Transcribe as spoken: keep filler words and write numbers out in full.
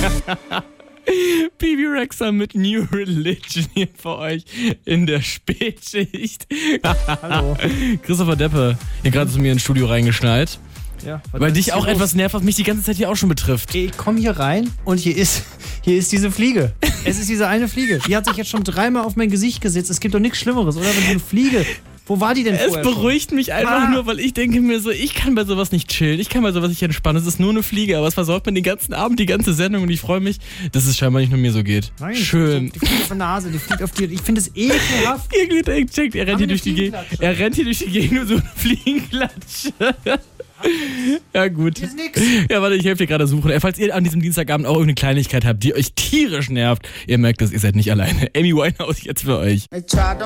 Bibi Rexa mit New Religion hier für euch in der Spätschicht. Hallo. Christopher Deppe, hier gerade zu mir ins Studio reingeschneit. Ja, weil dich auch etwas nervt, was mich die ganze Zeit hier auch schon betrifft. Ich komme hier rein und hier ist, hier ist diese Fliege. Es ist diese eine Fliege. Die hat sich jetzt schon dreimal auf mein Gesicht gesetzt. Es gibt doch nichts Schlimmeres, oder? Wenn so eine Fliege... Wo war die denn vorher? Es beruhigt schon? mich einfach ah. nur, weil ich denke mir so, ich kann bei sowas nicht chillen, ich kann bei sowas nicht entspannen. Es ist nur eine Fliege, aber es versorgt mir den ganzen Abend, die ganze Sendung und ich freue mich, dass es scheinbar nicht nur mir so geht. Nein, schön. Die fliegt auf der Nase, die fliegt auf dir. Ich finde es ekelhaft. Ihr checkt, er rennt hier durch die Gegend. Er rennt hier durch die Gegend und so eine Fliegenklatsche. Ja, gut. Hier ist nix. Ja, warte, ich helfe dir gerade suchen. Falls ihr an diesem Dienstagabend auch irgendeine Kleinigkeit habt, die euch tierisch nervt, ihr merkt es, ihr seid nicht alleine. Amy Winehouse jetzt für euch. They tried to